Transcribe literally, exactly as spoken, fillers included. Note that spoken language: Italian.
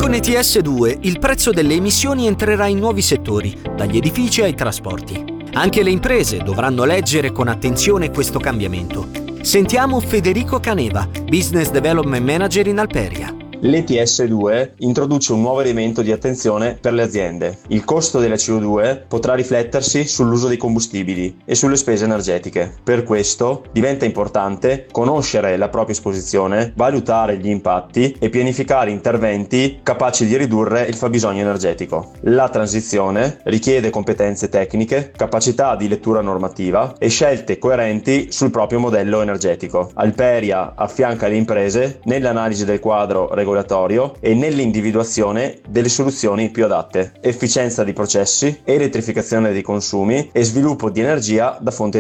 Con E T S due il prezzo delle emissioni entrerà in nuovi settori, dagli edifici ai trasporti. Anche le imprese dovranno leggere con attenzione questo cambiamento. Sentiamo Federico Caneva, Business Development Manager in Alperia. L'E T S due introduce un nuovo elemento di attenzione per le aziende. Il costo della C O due potrà riflettersi sull'uso dei combustibili e sulle spese energetiche. Per questo diventa importante conoscere la propria esposizione, valutare gli impatti e pianificare interventi capaci di ridurre il fabbisogno energetico. La transizione richiede competenze tecniche, capacità di lettura normativa e scelte coerenti sul proprio modello energetico. Alperia affianca le imprese nell'analisi del quadro regolatorio e nell'individuazione delle soluzioni più adatte, efficienza di processi, elettrificazione dei consumi e sviluppo di energia da fonti